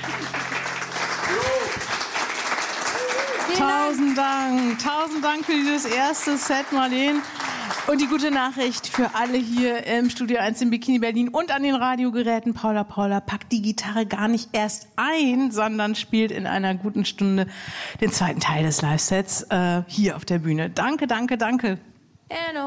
Tausend Dank für dieses erste Set, Marleen. Und die gute Nachricht für alle hier im Studio 1 in Bikini Berlin und an den Radiogeräten: Paula packt die Gitarre gar nicht erst ein, sondern spielt in einer guten Stunde den zweiten Teil des Live-Sets hier auf der Bühne. Danke.